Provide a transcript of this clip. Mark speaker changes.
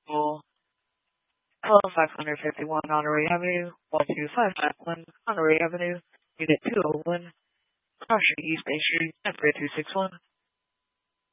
Speaker 1: vehicle 12551 Honorary Avenue, 12551 Honorary Avenue, Unit 201, Cross Street, East Bay Street, 94261.